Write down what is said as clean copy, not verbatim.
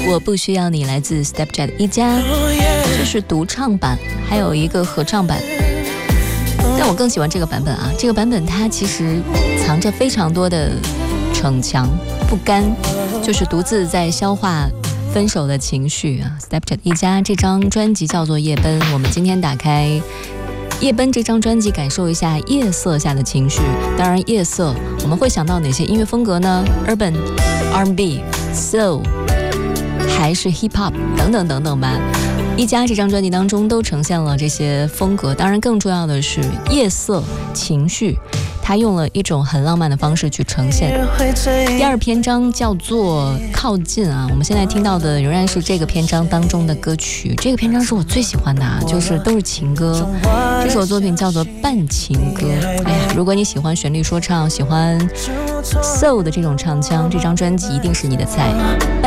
我不需要你来自 Stepjat 一家，这是独唱版，还有一个合唱版，但我更喜欢这个版本啊。这个版本它其实藏着非常多的逞强不甘，就是独自在消化分手的情绪啊。Stepjat 一家这张专辑叫做夜奔，我们今天打开夜奔这张专辑，感受一下夜色下的情绪。当然夜色我们会想到哪些音乐风格呢？ Urban R&B Soul 还是 Hip Hop 等等等等吧。一家这张专辑当中都呈现了这些风格，当然更重要的是夜色情绪，他用了一种很浪漫的方式去呈现。第二篇章叫做靠近啊，我们现在听到的仍然是这个篇章当中的歌曲。这个篇章是我最喜欢的啊，就是都是情歌。这首作品叫做半情歌。哎呀，如果你喜欢旋律说唱，喜欢 soul 的这种唱腔，这张专辑一定是你的菜。